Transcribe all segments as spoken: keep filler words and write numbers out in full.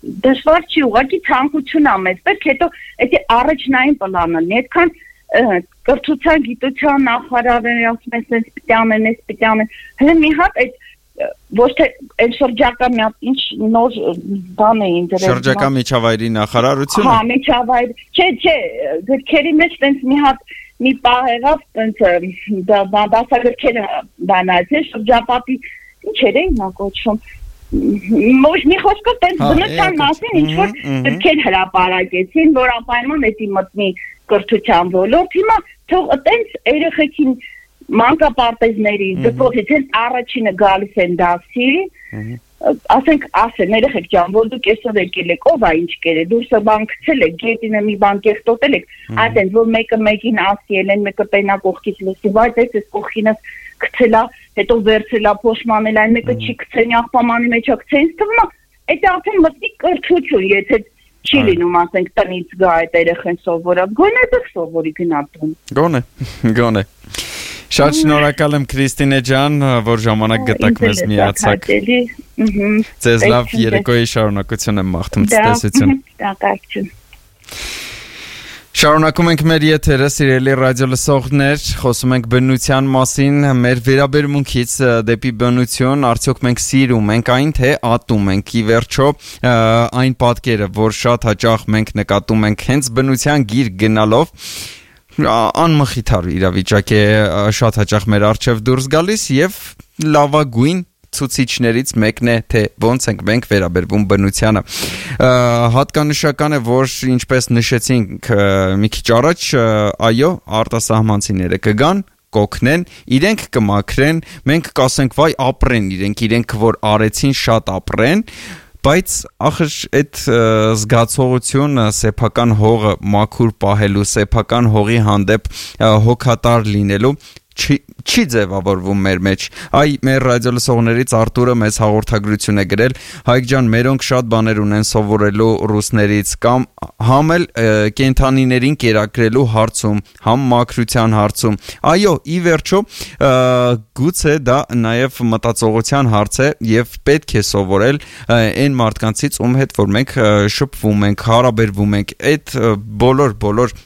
դժվար չի ուղղակի ցանկություն ամես, պետք հետո այդ առաջնային պլանը, այդքան կրթության գիտության նախարարները ասում են, sense պիտի անեն, էս պիտի անեն, հենց մի հատ այդ ոչ թե այն շրջակա մի հատ ինչ նոր բան է ինտերես շրջակա միջավայրի նախարարությունը հա միջավայր չէ չէ գրքերի մեջ sense մի հատ մի պահ եղավ sense դասագրքերը բանացի շրջապատի ինչեր էին նա կոչվում ոչ մի խոսքով sense բնության մասին ինչ որ գրքեր հրապարակեցին որ անպայման էդի մտնի կրթության ոլորտ հիմա թող այտենց երեխեքին մանկապարտեզների դպրոցից առաջինը գալիս են դասի ասենք ասեն երեխեք ջան որ դուք այսօր եկել եք ով է ինչ կերել դուրսը բան գցել եք գետինը մի բան կեղտոտել եք այդեն որ մեկը մեկին ասել են մեկը պենա կողքից լսի բայց այս էս կողքինս գցելա հետո վերցելա փոշմանել այն մեկը չի գցեն աղբամանի մեջ գցեն թվում է դա արդեն մտի կրթություն եթե չի լինում ասենք տնից գա այդ երեխեն սովորած գոնե դուք սովորի գնացում գոնե գոնե Շատ շնորհակալ եմ Քրիստինե ջան, որ ժամանակ գտաք մեզ միացաք։ Ձեզ լավ երեկոյի շարունակություն եմ մաղթում, ցտեսություն։ Շարունակում ենք մեր եթերը, սիրելի ռադիո լսողներ, խոսում ենք բնության մասին, մեր վերաբերմունքից դեպի բնություն, արդյոք մենք սիրում ենք այն, թե ատում ենք, ի վերջո այն պատկերը, որ շատ հաճախ մենք նկատում ենք հենց բնության գիրք գնալով, անմխիթար իրավիճակ է շատ հաճախ մեր առջև դուրս գալիս եւ լավագույն ցուցիչներից մեկն է թե ոնց ենք մենք վերաբերվում բնությանը հատկանշական է որ ինչպես նշեցինք մի քիչ առաջ այո արտասահմանցիները կգան կօգնեն իրենք կմաքրեն մենք կասենք վայ ապրեն իրենք իրենք որ արեցին շատ ապրեն Բայց ախր այդ զգացողությունը սեփական հողը մաքուր պահելու, սեփական հողի հանդեպ հոգատար լինելու չի չի ձևավորվում մեր մեջ։ Այ մեր ռադիո լսողներից Արտուրը մեզ հաղորդագրություն է գրել. Հայկ ջան, մերոնք շատ բաներ ունեն սովորելու ռուսներից կամ համ էլ կենթանիներին կերակրելու հարցում, համ մաքրության հարցում։ Այո, ի վերջո, գուցե դա նաև մտածողության հարց է եւ պետք է սովորել այն մարդկանցից, ում հետ որ մենք շփվում ենք, հարաբերվում ենք, այդ բոլոր բոլոր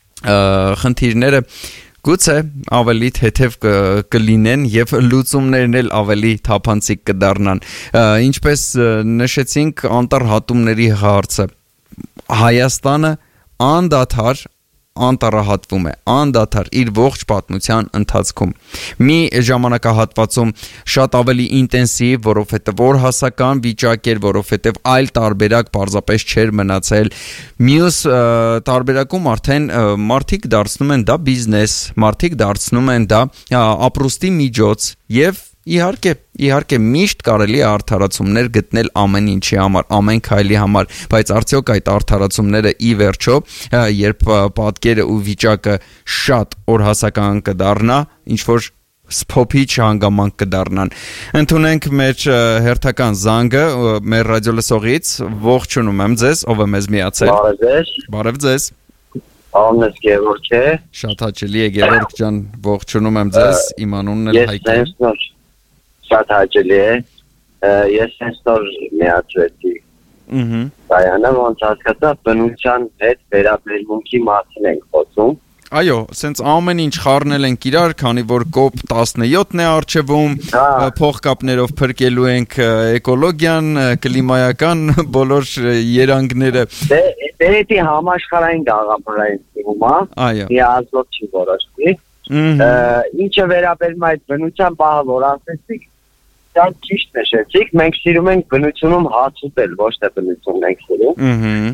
խնդիրները Գուցե ավելի թեթև կլինեն եւ լուծումներն էլ ավելի թափանցիկ կդառնան ինչպես նշեցինք անտառհատումների հարցը Հայաստանը անդադար անտառահատվում է անդադար իր ողջ պատմության ընթացքում մի ժամանակահատվածում շատ ավելի ինտենսիվ որովհետեւ որ հասական վիճակ էր որովհետեւ այլ տարբերակ պարզապես չէր մնացել մյուս տարբերակում արդեն մարդիկ դարձնում են դա բիզնես մարդիկ դարձնում են դա ապրուստի միջոց եւ Իհարկե, իհարկե միշտ կարելի է արդարացումներ գտնել ամեն ինչի համար, ամեն քայլի համար, բայց արդյոք այդ արդարացումները ի վերջո, երբ պատկերը ու վիճակը շատ օրհասական կդառնա, ինչ որ սփոփիչ հանգամանք կդառնան։ Ընդունենք մեր հերթական զանգը մեր ռադիո լսողից, ողջունում եմ ձեզ, ով է մեզ միացել։ Բարև ձեզ։ Բարև ձեզ։ Անունս Գևորգ է։ Շատ հաճելի է Գևորգ ջան, ողջունում եմ ձեզ, իմ անունն էլ Հայկ է։ Շատ հաճելի է, ես հենց նոր միացրեցի Կայանը, ոնց հասկացա բնության հետ վերաբերմունքի մասին ենք խոսում Այո, սենց ամեն ինչ խառնել ենք իրար, քանի որ կոպ տասնյոթն է առջևում, փողկապներով փրկելու ենք էկոլոգիան, կլիմայական բոլոր երանգները Դե էդի համաշխարհային գաղափարային թվում է, մի ազգով չի որոշվի Ինչը վերաբերում այդ բնության պահը, որ ասեցիք, դա ճիշտ նշեցիք, մենք սիրում ենք բնությունում հաց ուտել, ոչ թե բնությունն ենք սիրում։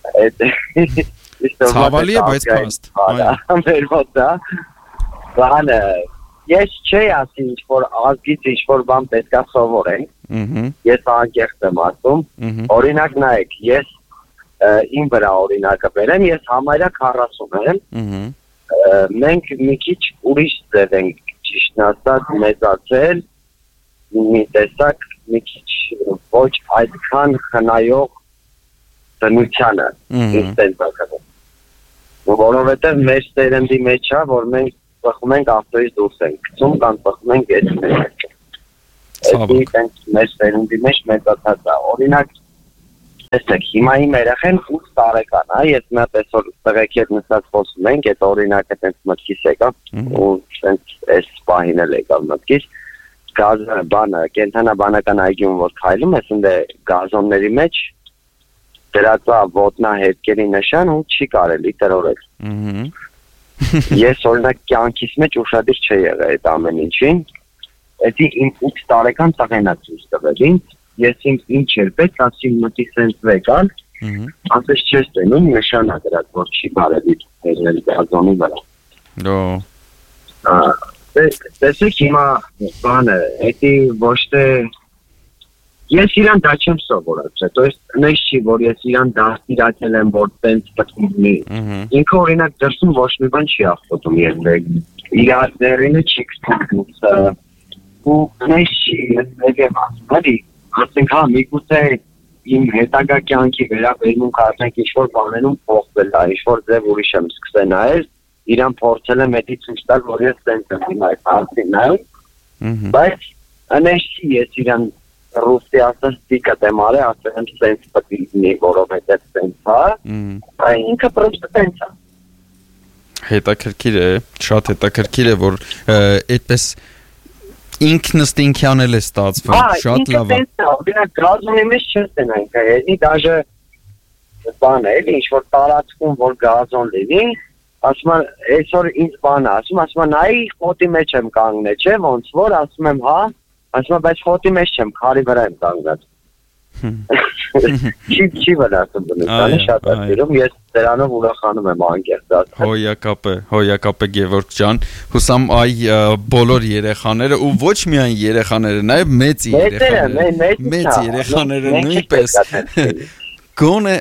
Ցավալի է, բայց փաստ։ Մեր մոտ դա։ Բանը, ես չի ասի ինչ-որ ազգից ինչ-որ բան պետք է սովորենք, ես անկեղծ եմ ասում, օրինակ նայեք, ես իմ վրա օրինակը բերեմ, ես համարյա քառասուն եմ, մենք մի քիչ ուրիշ ձև ենք ճիշտն ասած մեծացել մի տեսակ մի քիչ ոչ այդքան խնայող բնությանը ինստենտակը որովհետև մեր սերնդի մեջ է որ մենք ծխում ենք ավտոյից դուրս ենք գցում կամ ծխում ենք այդ մեջ այդ մեր սերնդի մեջ մեծացած է օրինակ Տեսեք, հիմա իմ երեխան ութ տարեկան է, ես նա այսօր տղեկ հետ նստած խոսում ենք, այդ օրինակը տենց մտքիս եկավ, ու տենց այս պահին էլ եկավ մտքիս, գազը բանը, կենդանաբանական այգում որ քայլում ես, ընդ գազոնների մեջ դրածա ոտնա հետքերի նշան ու չի կարելի տրորել։ Ես օրինակ կյանքիս մեջ ուշադիր չի եղել այդ ամեն ինչին, էդի իմ ութ տարեկան տղենա ցույց տվել ինձ, ես ինձ ինչ էր պետք, ասի մտի սենց վեկան, ասես չես տենում նշանա դրած, որ չի կարելի տրորել գազոնի վրա։ Տեսեք հիմա բանը, էդի ոչ թե ես իրան դա չեմ սովորացրել, то есть նույնիսկ չի, որ ես իրան դաստիարակել եմ, որ տենց պետք լինի։ Ինքը օրինակ դրսում ոչ մի բան չի ախտոտում երբեք։ Իր դերինը չի կստացնում։ Ու նույնիսկ չի, ես եկեմ ասում, էլի, ասենք հա միգուցե իմ հետագա կյանքի վերաբերմունք ասենք ինչ-որ բաներում փոխվել է, ինչ-որ ձև ուրիշ եմ սկսել նայել, իրան փորձել եմ էդի ցույց տալ, որ ես տենց եմ հիմա այդ հարցին նայում, բայց նույնիսկ ես իրան ռուսի ասած դիկա դեմարը ասել եմ սենց պատիվնի, որովհետև սենց է, ինքը պրոստը սենց է։ Հետաքրքիր է, շատ հետաքրքիր է, որ այդպես ինքնըստինքյան ինքյանել է ստացվում, շատ լավ է։ Ինքը տենց է, գազոնի մեջ չես տենա ինքը, էլի դաժե բան է, էլի ինչ-որ տարածքում, որ գազոն լինի, ասում եմ, այսօր ինձ բան է, ասում, ասում եմ, նայի խոտի մեջ եմ կանգնել, չէ, ոնց որ, ասում եմ, հա, ասում եմ, բայց խոտի մեջ չեմ, քարի վրա եմ կանգնած։ Չի վնասում բնությանը, շատ է սիրում, ես դրանով ուրախանում եմ անկեղծ ասած։ Հոյակապ է, հոյակապ է Գևորգ ջան, հուսամ այ բոլոր երեխաները ու ոչ միայն երեխաները, նաև մեծ երեխաները, մեծ երեխաները նույնպես գոնե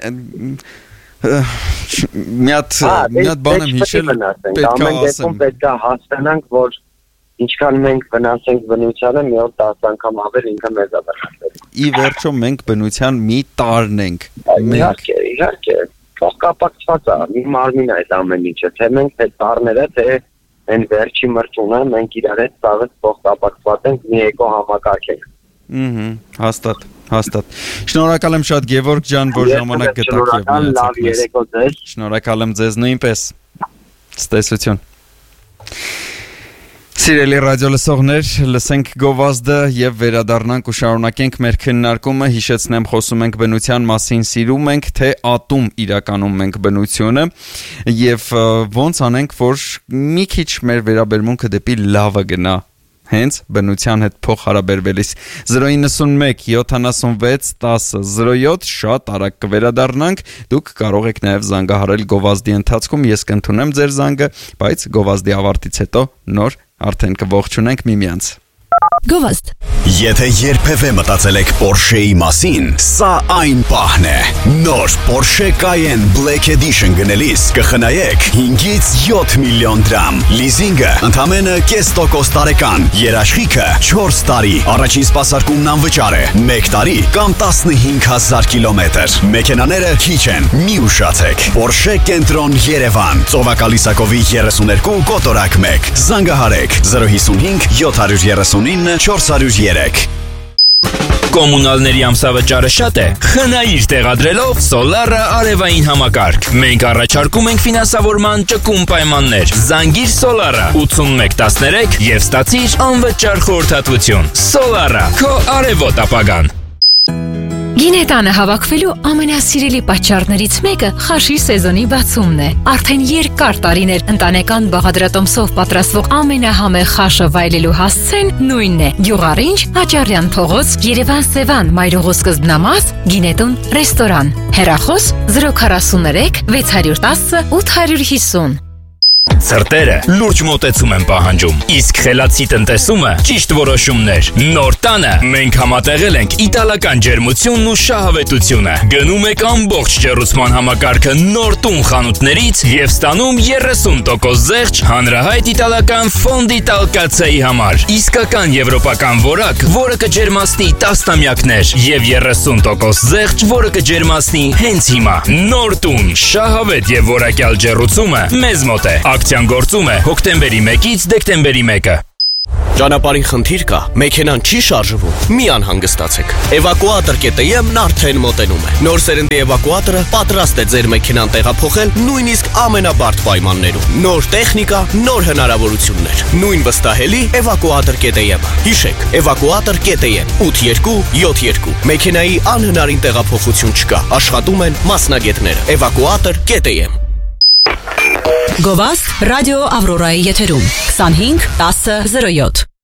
մի հատ մի հատ բան եմ հիշել, պետք է ասեմ, պետք է հասկանանք, որ ինչքան մենք վնասենք բնությանը, մի օր տասը անգամ ավել ինքը մեզ է վնասել։ Ի վերջո մենք բնության մի տարրն ենք։ Իհարկե, իհարկե, փոխկապակցված է, մի մարմին է այդ ամեն ինչը, թե մենք թե տարրները, թե այն վերջի մրցունը, մենք իրար հետ ծավալ փոխկապակցված ենք, մի էկո համակարգ ենք։ Ահա, հաստատ, հաստատ։ Շնորհակալ եմ շատ Գևորգ ջան, որ ժամանակ գտաք եւ միացաք։ Լավ երեկո ձեզ։ Շնորհակալ եմ ձեզ նույնպես։ Ցտեսություն։ Սիրելի ռադիոլսողներ, լսենք գովազդը եւ վերադառնանք ու շարունակենք մեր քննարկումը, հիշեցնեմ, խոսում ենք բնության մասին, սիրում ենք, թե ատում իրականում մենք բնությունը եւ ոնց անենք, որ մի քիչ մեր վերաբերմունքը դեպի լավը գնա, հենց բնության հետ փոխհարաբերվելիս։ zero nine one seventy-six ten zero seven շատ արագ կվերադառնանք, դուք կարող եք նաև զանգահարել գովազդի ընթացքում, ես կընդունեմ ձեր զանգը, բայց գովազդի ավարտից հետո նոր արդեն կողջունենք միմյանց։ Գովազդ։ Եթե երբևէ մտածել եք Porsche-ի մասին, սա այն պահն է։ Նոր Porsche Cayenne Black Edition գնելիս կխնայեք հինգից յոթ միլիոն դրամ։ Լիզինգը ընդամենը կես տոկոս տարեկան, երաշխիքը չորս տարի, առաջին սպասարկումն անվճար է, մեկ տարի կամ տասնհինգ հազար կիլոմետր։ Մեքենաները քիչ են, մի ուշացեք։ Porsche Կենտրոն Երևան, Ծովակալիսակովի երեսուներկու կոտորակ մեկ։ Զանգահարեք zero five five seven three nine four zero three։ Կոմունալների ամսավճարը շատ է։ Խնայիր տեղադրելով Solar-ը արևային համակարգ։ Մենք առաջարկում ենք ֆինանսավորման ճկուն պայմաններ։ Զանգիր Solar-ը ութսունմեկ տասներեք եւ ստացիր անվճար խորհրդատվություն։ Solar-ը քո արևոտ ապագան։ Գինետանը հավաքվելու ամենասիրելի պատճառներից մեկը խաշի սեզոնի բացումն է։ Արդեն երկար տարիներ ընտանեկան բաղադրատոմսով պատրաստվող ամենահամեղ խաշը վայելելու հասցեն նույնն է։ Գյուղարինջ, Աճարյան փողոց, Երևան Սևան, Մայրուղու սկզբնամաս, Գինետուն ռեստորան։ Հեռախոս zero four three six one zero eight five zero։ Ցրտերը լուրջ մոտեցում են պահանջում, իսկ խելացի տնտեսումը ճիշտ որոշումներ։ Նոր տանը մենք համատեղել ենք իտալական ջերմությունն ու շահավետությունը։ Գնում եք ամբողջ ջեռուցման համակարգը նոր տուն խանութներից եւ ստանում երեսուն տոկոս զեղչ հանրահայտ իտալական Fondi Talcazze-ի համար։ Իսկական եվրոպական որակ, որը կջերմացնի տասնամյակներ եւ երեսուն տոկոս զեղչ, որը կջերմացնի հենց հիմա։ Նոր տուն, շահավետ եւ որակյալ ջեռուցումը մեզ մոտ է։ Ակցիան գործում է հոկտեմբերի մեկից դեկտեմբերի մեկը։ Ճանապարհին խնդիր կա, մեքենան չի շարժվում, մի անհանգստացեք։ Էվակուատոր կետ եմ-ն արդեն մոտենում է։ Նոր սերնդի էվակուատորը պատրաստ է ձեր մեքենան տեղափոխել նույնիսկ ամենաբարդ պայմաններում։ Նոր տեխնիկա, նոր հնարավորություններ։ Նույն վստահելի էվակուատոր կետ եմ-ը։ Հիշեք, էվակուատոր կետ եմ ութ երկու յոթ երկու։ Մեքենայի անհնարին տեղափոխություն չկա։ Աշխատում են մասնագետները։ Էվակուատոր կետ եմ։ Գովաստ ռադիո Ավրորայի եթերում քսանհինգ տասը զրո յոթ